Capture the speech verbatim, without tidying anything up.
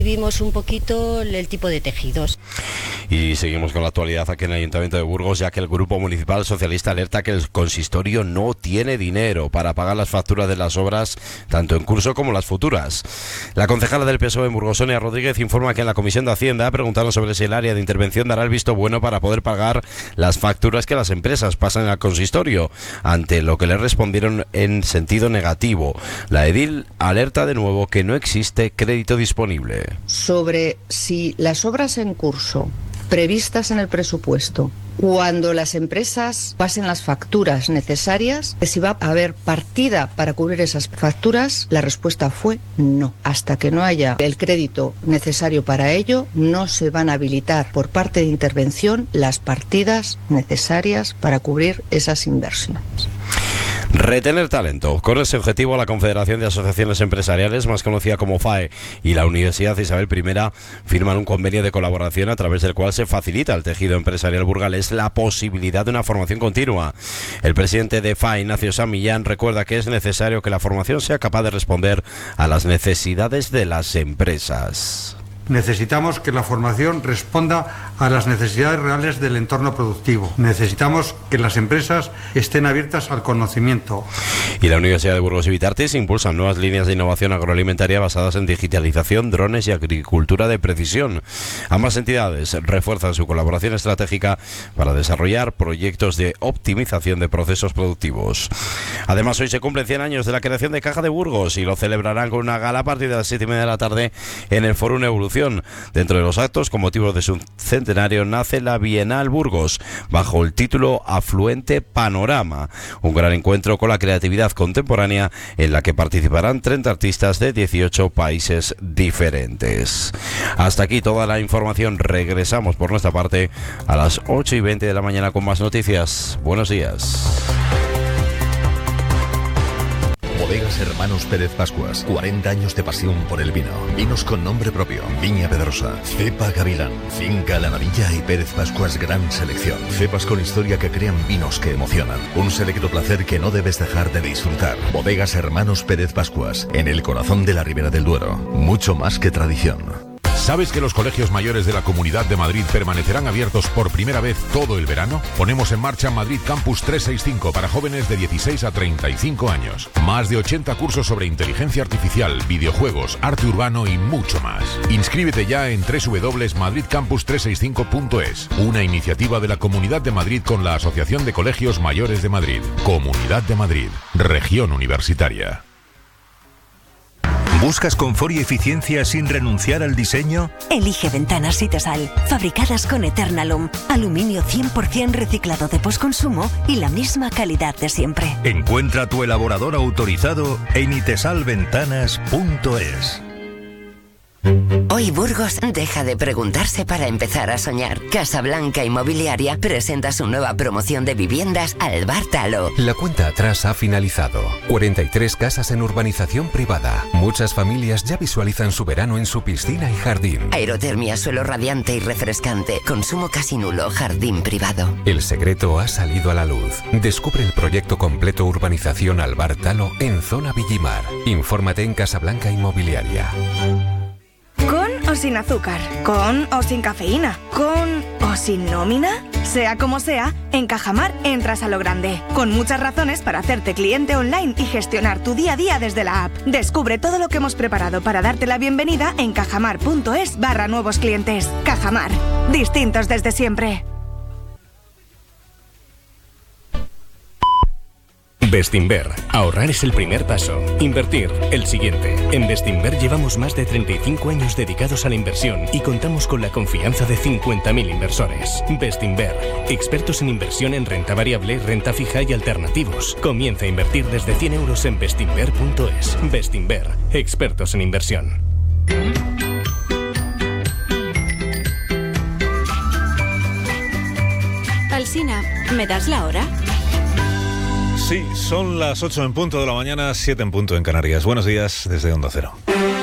Vimos un poquito el tipo de tejidos. Y seguimos con la actualidad aquí en el Ayuntamiento de Burgos, ya que el Grupo Municipal Socialista alerta que el consistorio no tiene dinero para pagar las facturas de las obras, tanto en curso como las futuras. La concejala del P S O E en Burgos, Sonia Rodríguez, informa que en la Comisión de Hacienda preguntaron sobre si el área de intervención dará el visto bueno para poder pagar las facturas que las empresas pasan al consistorio, ante lo que le respondieron en sentido negativo. La edil alerta de nuevo que no existe crédito disponible. Sobre si las obras en curso previstas en el presupuesto, cuando las empresas pasen las facturas necesarias, si va a haber partida para cubrir esas facturas, la respuesta fue no. Hasta que no haya el crédito necesario para ello, no se van a habilitar por parte de intervención las partidas necesarias para cubrir esas inversiones. Retener talento. Con ese objetivo, la Confederación de Asociaciones Empresariales, más conocida como F A E, y la Universidad Isabel primera firman un convenio de colaboración a través del cual se facilita al tejido empresarial burgalés la posibilidad de una formación continua. El presidente de F A E, Ignacio San Millán, recuerda que es necesario que la formación sea capaz de responder a las necesidades de las empresas. Necesitamos que la formación responda a las necesidades reales del entorno productivo. Necesitamos que las empresas estén abiertas al conocimiento. Y la Universidad de Burgos y Vitartis impulsan nuevas líneas de innovación agroalimentaria basadas en digitalización, drones y agricultura de precisión. Ambas entidades refuerzan su colaboración estratégica para desarrollar proyectos de optimización de procesos productivos. Además, hoy se cumplen cien años de la creación de Caja de Burgos y lo celebrarán con una gala a partir de las siete y media de la tarde en el Fórum Evolución. Dentro de los actos, con motivo de su centenario, nace la Bienal Burgos, bajo el título Afluente Panorama, un gran encuentro con la creatividad contemporánea en la que participarán treinta artistas de dieciocho países diferentes. Hasta aquí toda la información. Regresamos por nuestra parte a las ocho y veinte de la mañana con más noticias. Buenos días. Bodegas Hermanos Pérez Pascuas, cuarenta años de pasión por el vino. Vinos con nombre propio, Viña Pedrosa, Cepa Gavilán, Finca La Navilla y Pérez Pascuas Gran Selección. Cepas con historia que crean vinos que emocionan. Un selecto placer que no debes dejar de disfrutar. Bodegas Hermanos Pérez Pascuas, en el corazón de la Ribera del Duero. Mucho más que tradición. ¿Sabes que los colegios mayores de la Comunidad de Madrid permanecerán abiertos por primera vez todo el verano? Ponemos en marcha Madrid Campus trescientos sesenta y cinco para jóvenes de dieciséis a treinta y cinco años. Más de ochenta cursos sobre inteligencia artificial, videojuegos, arte urbano y mucho más. Inscríbete ya en doble u doble u doble u punto madrid campus trescientos sesenta y cinco punto es, una iniciativa de la Comunidad de Madrid con la Asociación de Colegios Mayores de Madrid. Comunidad de Madrid, región universitaria. ¿Buscas confort y eficiencia sin renunciar al diseño? Elige Ventanas Sitesal, fabricadas con Eternalum, aluminio cien por ciento reciclado de postconsumo y la misma calidad de siempre. Encuentra tu elaborador autorizado en itesal ventanas punto es. Hoy Burgos deja de preguntarse para empezar a soñar. Casablanca Inmobiliaria presenta su nueva promoción de viviendas al Bártalo. La cuenta atrás ha finalizado. cuarenta y tres casas en urbanización privada. Muchas familias ya visualizan su verano en su piscina y jardín. Aerotermia, suelo radiante y refrescante. Consumo casi nulo, jardín privado. El secreto ha salido a la luz. Descubre el proyecto completo Urbanización al Bártalo en Zona Villimar. Infórmate en Casablanca Inmobiliaria. ¿Con o sin azúcar? ¿Con o sin cafeína? ¿Con o sin nómina? Sea como sea, en Cajamar entras a lo grande, con muchas razones para hacerte cliente online y gestionar tu día a día desde la app. Descubre todo lo que hemos preparado para darte la bienvenida en cajamar punto es barra nuevos clientes. Cajamar, distintos desde siempre. Bestinver. Ahorrar es el primer paso. Invertir, el siguiente. En Bestinver llevamos más de treinta y cinco años dedicados a la inversión y contamos con la confianza de cincuenta mil inversores. Bestinver. Expertos en inversión en renta variable, renta fija y alternativos. Comienza a invertir desde cien euros en bestinver punto es. Bestinver. Expertos en inversión. Alsina, ¿me das la hora? Sí, son las ocho en punto de la mañana, siete en punto en Canarias. Buenos días desde Onda Cero.